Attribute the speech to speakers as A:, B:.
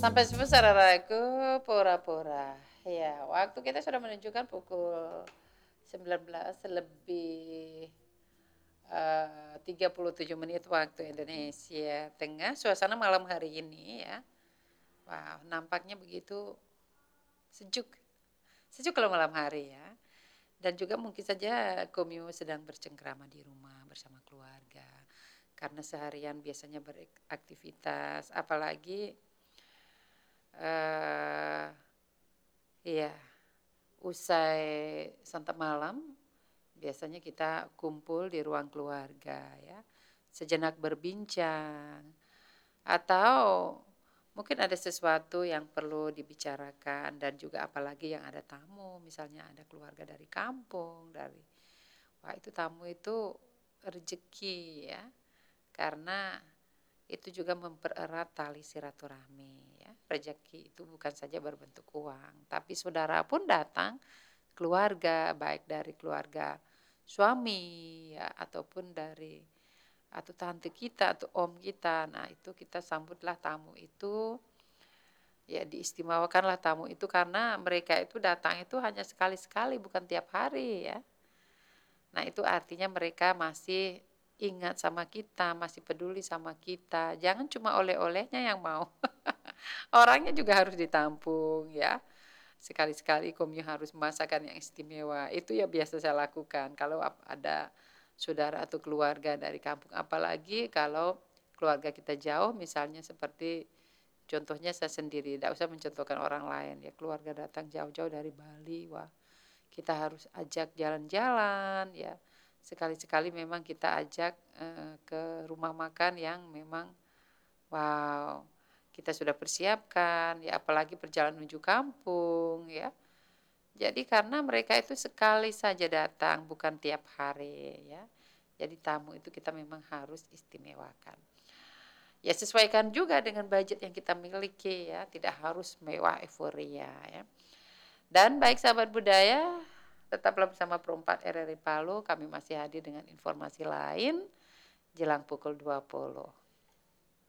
A: Sampai sebesar aku pura-pura. Ya, waktu kita sudah menunjukkan pukul 19 lebih 37 menit waktu Indonesia Tengah. Suasana malam hari ini ya. Wow, nampaknya begitu sejuk. Sejuk kalau malam hari ya. Dan juga mungkin saja Komio sedang bercengkrama di rumah bersama keluarga. Karena seharian biasanya beraktivitas, apalagi eh iya, usai santap malam biasanya kita kumpul di ruang keluarga ya. Sejenak berbincang atau mungkin ada sesuatu yang perlu dibicarakan dan juga apalagi yang ada tamu, misalnya ada keluarga dari kampung, dari wah itu tamu itu rezeki ya. Karena itu juga mempererat tali silaturahmi ya. Rezeki itu bukan saja berbentuk uang, tapi saudara pun datang, keluarga baik dari keluarga suami ya ataupun dari atau tante kita atau om kita. Nah, itu kita sambutlah tamu itu ya diistimewakanlah tamu itu karena mereka itu datang itu hanya sekali-sekali bukan tiap hari ya. Nah, itu artinya mereka masih ingat sama kita, masih peduli sama kita. Jangan cuma oleh-olehnya yang mau. Orangnya juga harus ditampung ya. Sekali-sekali Komyu harus masakan yang istimewa. Itu ya biasa saya lakukan kalau ada saudara atau keluarga dari kampung. Apalagi kalau keluarga kita jauh misalnya seperti contohnya saya sendiri, tidak usah mencontohkan orang lain ya. Keluarga datang jauh-jauh dari Bali, wah kita harus ajak jalan-jalan ya. Sekali-sekali memang kita ajak ke rumah makan yang memang wow kita sudah persiapkan ya, apalagi perjalanan menuju kampung ya. Jadi karena mereka itu sekali saja datang bukan tiap hari ya. Jadi tamu itu kita memang harus istimewakan. Ya sesuaikan juga dengan budget yang kita miliki ya, tidak harus mewah euforia ya. Dan baik sahabat budaya, tetaplah bersama Perempat RRI Palu, kami masih hadir dengan informasi lain jelang pukul 20.